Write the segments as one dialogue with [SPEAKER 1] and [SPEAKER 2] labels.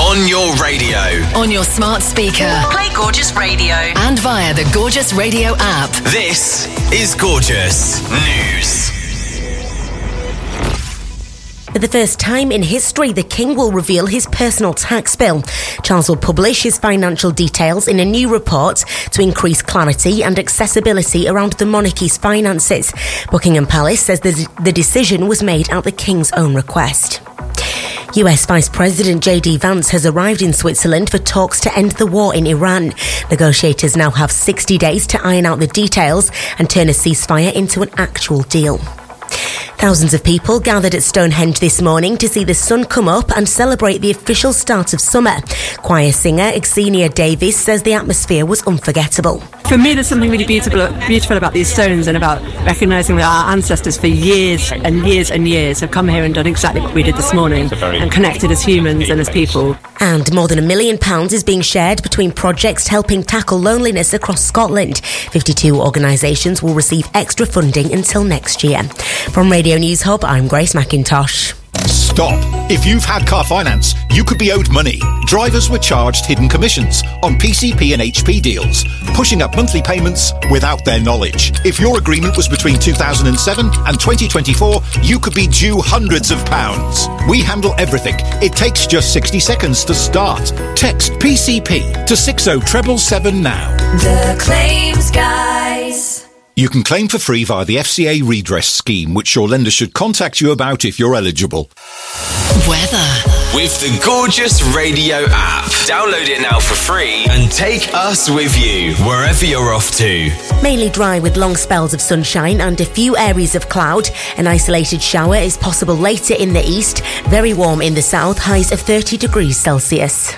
[SPEAKER 1] On your radio.
[SPEAKER 2] On your smart speaker.
[SPEAKER 3] Play Gorgeous Radio.
[SPEAKER 2] And via the Gorgeous Radio app.
[SPEAKER 1] This is Gorgeous News.
[SPEAKER 4] For the first time in history, the King will reveal his personal tax bill. Charles will publish his financial details in a new report to increase clarity and accessibility around the monarchy's finances. Buckingham Palace says the decision was made at the King's own request. US Vice President J.D. Vance has arrived in Switzerland for talks to end the war in Iran. Negotiators now have 60 days to iron out the details and turn a ceasefire into an actual deal. Thousands of people gathered at Stonehenge this morning to see the sun come up and celebrate the official start of summer. Choir singer Xenia Davis says the atmosphere was unforgettable.
[SPEAKER 5] For me, there's something really beautiful about these stones and about recognising that our ancestors for years and years and years have come here and done exactly what we did this morning and connected as humans and as people.
[SPEAKER 4] And more than £1 million is being shared between projects helping tackle loneliness across Scotland. 52 organisations will receive extra funding until next year. From Radio News Hub, I'm Grace McIntosh.
[SPEAKER 6] Stop. If you've had car finance, you could be owed money. Drivers were charged hidden commissions on PCP and HP deals, pushing up monthly payments without their knowledge. If your agreement was between 2007 and 2024, you could be due hundreds of pounds. We handle everything. It takes just 60 seconds to start. Text PCP to 60777 now.
[SPEAKER 7] The Claims Guys.
[SPEAKER 6] You can claim for free via the FCA redress scheme, which your lender should contact you about if you're eligible.
[SPEAKER 2] Weather.
[SPEAKER 1] With the Gorgeous Radio app. Download it now for free and take us with you wherever you're off to.
[SPEAKER 4] Mainly dry with long spells of sunshine and a few areas of cloud. An isolated shower is possible later in the east. Very warm in the south, highs of 30 degrees Celsius.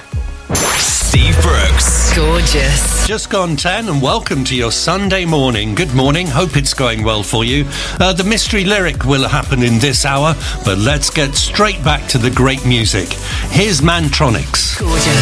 [SPEAKER 1] Steve Brooks.
[SPEAKER 2] Gorgeous.
[SPEAKER 8] Just gone 10 and welcome to your Sunday morning. Good morning. Hope it's going well for you. The mystery lyric will happen in this hour, but let's get straight back to the great music. Here's Mantronics.
[SPEAKER 2] Gorgeous.